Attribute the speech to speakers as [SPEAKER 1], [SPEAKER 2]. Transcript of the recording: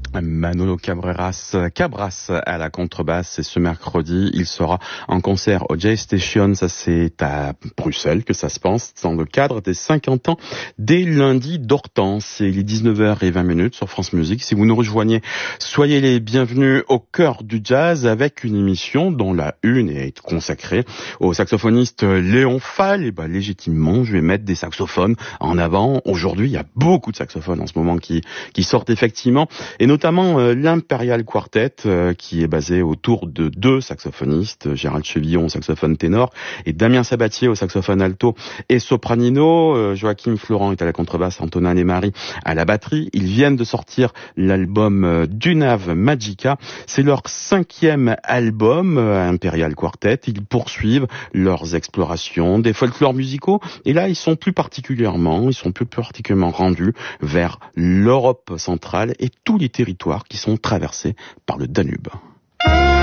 [SPEAKER 1] Manolo Cabras à la contrebasse, et ce mercredi, il sera en concert au Jay Station, ça c'est à Bruxelles que ça se passe, dans le cadre des 50 ans des lundis d'Hortense. Il est 19h20 sur France Musique. Si vous nous rejoignez, soyez les bienvenus au cœur du jazz avec une émission dont la une est consacrée au saxophoniste Léon Fall. Et légitimement, je vais mettre des saxophones en avant. Aujourd'hui, il y a beaucoup de saxophones en ce moment qui sortent effectivement, et notamment l'Imperial Quartet qui est basé autour de deux saxophonistes, Gérald Chevillon au saxophone ténor et Damien Sabatier au saxophone alto et sopranino. Joachim Florent est à la contrebasse, Antonin Desmaris à la batterie. Ils viennent de sortir l'album Dunave Magica. C'est leur 5e album, Imperial Quartet. Ils poursuivent leurs explorations des folklores musicaux, et là ils sont plus particulièrement rendus vers l'Europe centrale et tous les territoires qui sont traversés par le Danube.